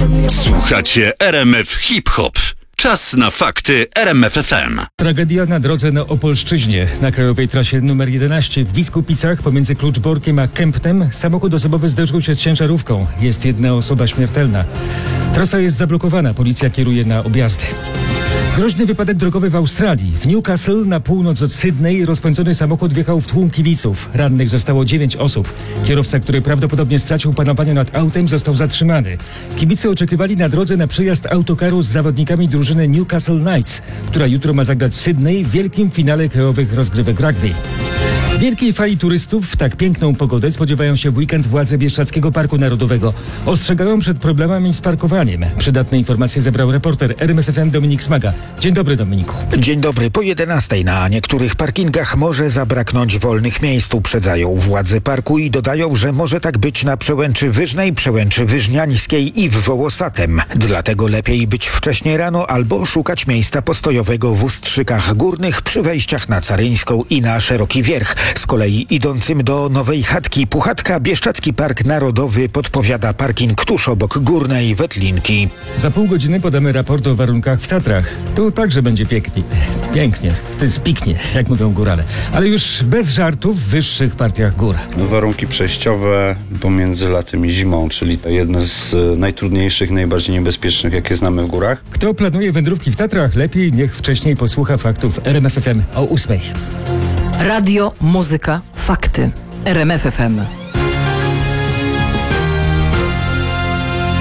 Słuchacie RMF Hip Hop. Czas na fakty RMF FM. Tragedia na drodze na Opolszczyźnie. Na krajowej trasie nr 11 w Biskupicach pomiędzy Kluczborkiem a Kępnem samochód osobowy zderzył się z ciężarówką. Jest jedna osoba śmiertelna. Trasa jest zablokowana. Policja kieruje na objazdy. Groźny wypadek drogowy w Australii. W Newcastle na północ od Sydney rozpędzony samochód wjechał w tłum kibiców. Rannych zostało 9 osób. Kierowca, który prawdopodobnie stracił panowanie nad autem, został zatrzymany. Kibice oczekiwali na drodze na przyjazd autokaru z zawodnikami drużyny Newcastle Knights, która jutro ma zagrać w Sydney w wielkim finale krajowych rozgrywek rugby. Wielkiej fali turystów w tak piękną pogodę spodziewają się w weekend władze Bieszczadzkiego Parku Narodowego. Ostrzegają przed problemami z parkowaniem. Przydatne informacje zebrał reporter RMF FM Dominik Smaga. Dzień dobry, Dominiku. Dzień dobry. Po 11 na niektórych parkingach może zabraknąć wolnych miejsc. Uprzedzają władze parku i dodają, że może tak być na Przełęczy Wyżnej, Przełęczy Wyżniańskiej i w Wołosatem. Dlatego lepiej być wcześnie rano albo szukać miejsca postojowego w Ustrzykach Górnych przy wejściach na Caryńską i na Szeroki Wierch. Z kolei idącym do Nowej Chatki Puchatka Bieszczadzki Park Narodowy podpowiada parking tuż obok Górnej Wetlinki. Za pół godziny podamy raport o warunkach w Tatrach. Tu także będzie pięknie. Pięknie. To jest piknie, jak mówią górale. Ale już bez żartów w wyższych partiach gór. Warunki przejściowe pomiędzy latem i zimą, czyli jedne z najtrudniejszych, najbardziej niebezpiecznych, jakie znamy w górach. Kto planuje wędrówki w Tatrach, lepiej niech wcześniej posłucha faktów RMF FM o 8. Radio, muzyka, fakty. RMF FM.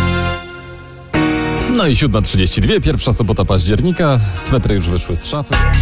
No i 7:32, pierwsza sobota października. Swetry już wyszły z szafy.